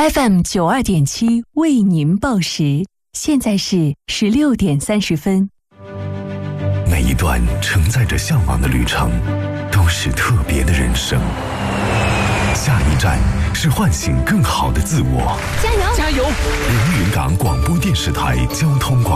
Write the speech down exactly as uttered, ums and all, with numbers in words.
F M 九二点七为您报时，现在是十六点三十分。 每一段承载着向往的旅程，都是特别的人生。下一站是唤醒更好的自我。 加油！ 加油！ 连云港广播电视台交通广